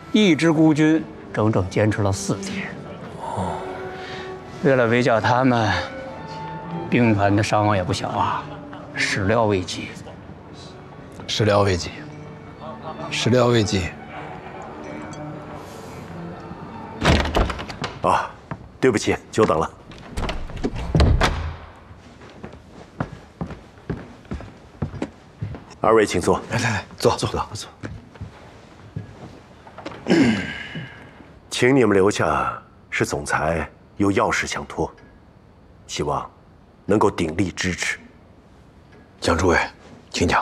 一支孤军整整坚持了4天。为了围剿他们，兵团的伤亡也不小啊，始料未及。 始料未及，始料未及。 啊，对不起，久等了。二位请坐。 来，坐。 请你们留下，是总裁有要事相托，希望能够鼎力支持。 蒋诸位，请讲。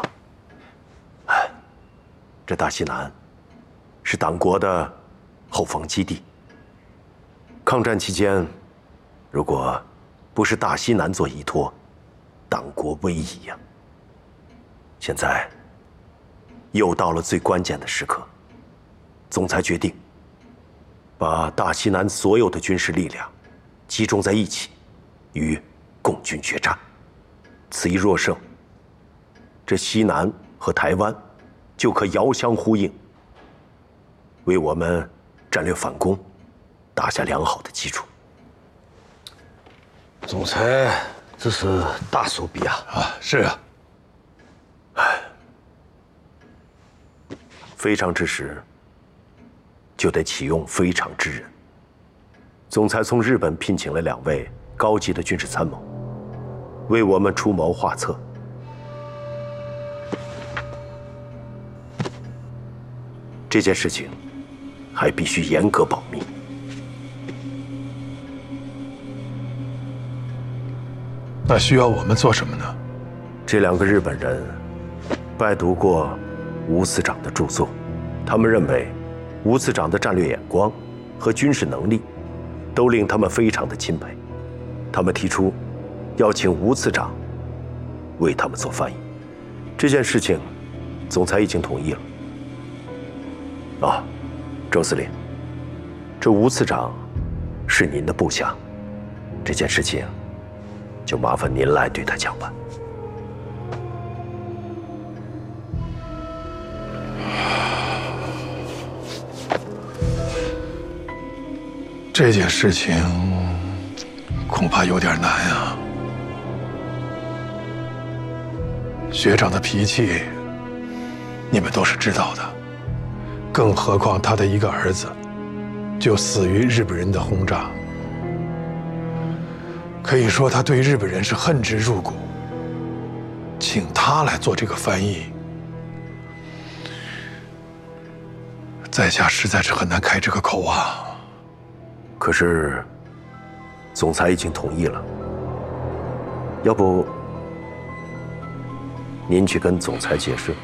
这大西南是党国的后方基地。抗战期间，如果不是大西南做依托，党国危矣呀。现在又到了最关键的时刻，总裁决定把大西南所有的军事力量集中在一起，与共军决战。此役若胜，这西南和台湾就可遥相呼应，为我们战略反攻打下良好的基础。 总裁，这是大手笔啊！ 是啊。 非常之时，就得启用非常之人。总裁从日本聘请了2位高级的军事参谋，为我们出谋划策。这件事情还必须严格保密。 那需要我们做什么呢？ 这2个日本人拜读过吴次长的著作，他们认为吴次长的战略眼光和军事能力都令他们非常的钦佩。他们提出要请吴次长为他们做翻译。这件事情，总裁已经同意了。周司令，这吴次长是您的部下，这件事情就麻烦您来对他讲吧。 这件事情恐怕有点难啊。学长的脾气，你们都是知道的，更何况他的一个儿子，就死于日本人的轰炸。可以说他对日本人是恨之入骨。请他来做这个翻译，在下实在是很难开这个口啊。 可是，总裁已经同意了，要不您去跟总裁解释？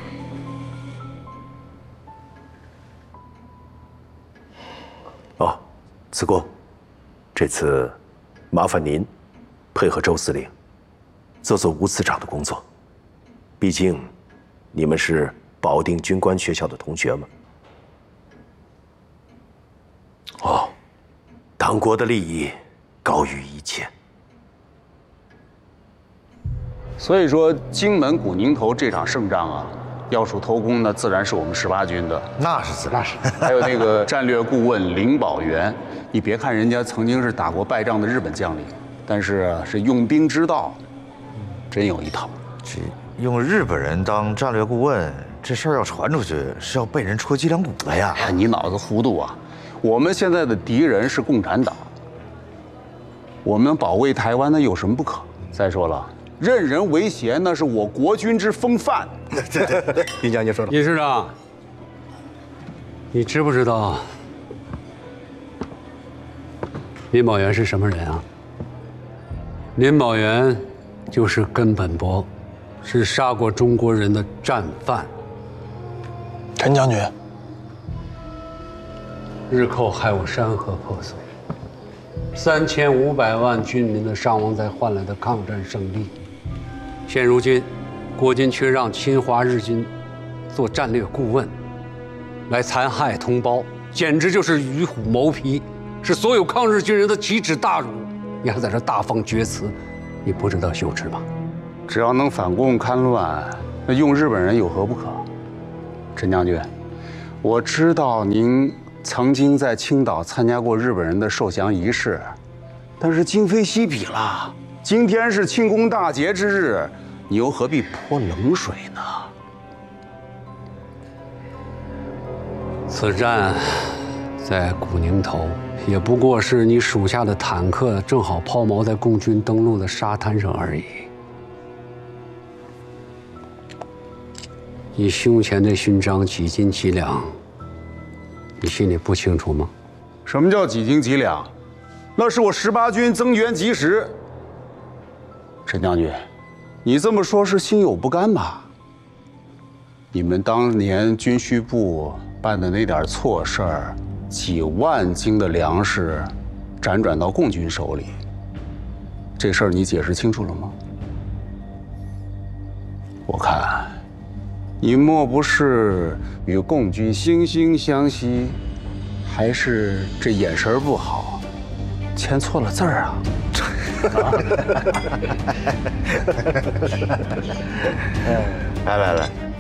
此公，这次麻烦您配合周司令，做吴次长的工作。毕竟，你们是保定军官学校的同学嘛。党国的利益高于一切。 所以说，荆门古宁头这场胜仗啊，要数头功呢，自然是我们18军的。 那是。 还有那个战略顾问林保元，你别看人家曾经是打过败仗的日本将领，但是是用兵之道，真有一套。 这用日本人当战略顾问，这事儿要传出去，是要被人戳脊梁骨的呀！ 哎，你脑子糊涂啊！我们现在的敌人是共产党，我们保卫台湾，那有什么不可？再说了，任人唯贤那是我国军之风范。 对，林将军说的。 尹师长，你知不知道林保元是什么人啊？林保元就是根本博，是杀过中国人的战犯。 陈将军， 日寇害我山河破碎，3500万军民的伤亡才换来的抗战胜利。现如今，国军却让侵华日军做战略顾问，来残害同胞，简直就是与虎谋皮，是所有抗日军人的奇耻大辱。你还在这大放厥词，你不知道羞耻吗？ 只要能反共戡乱，那用日本人有何不可？陈将军，我知道您曾经在青岛参加过日本人的受降仪式，但是今非昔比了。今天是庆功大捷之日，你又何必泼冷水呢？ 此战在古宁头，也不过是你属下的坦克正好抛锚在共军登陆的沙滩上而已。你胸前的勋章几斤几两，你心里不清楚吗？ 什么叫几斤几两？那是我18军增援及时。陈将军，你这么说是心有不甘吧？你们当年军需部办的那点错事儿，几万斤的粮食辗转到共军手里，这事儿你解释清楚了吗？我看，你莫不是与共军惺惺相惜，还是这眼神不好，签错了字儿啊？ 来，